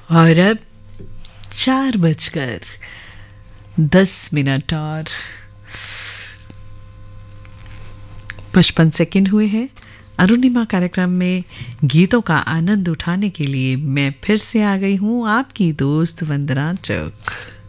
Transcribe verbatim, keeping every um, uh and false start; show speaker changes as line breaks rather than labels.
और अब चार बजकर दस मिनट और पचपन सेकंड हुए हैं। अरुणिमा कार्यक्रम में गीतों का आनंद उठाने के लिए मैं फिर से आ गई हूँ, आपकी दोस्त वंदना चौक।